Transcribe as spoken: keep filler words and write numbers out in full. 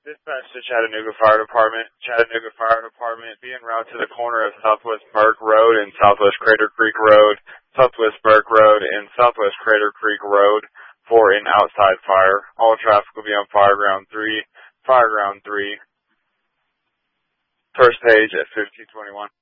Dispatch to Chattanooga Fire Department. Chattanooga Fire Department, be en route to the corner of Southwest Burke Road and Southwest Crater Creek Road, Southwest Burke Road, and Southwest Crater Creek Road for an outside fire. All traffic will be on Fireground three, Fireground three, first page at fifteen twenty-one.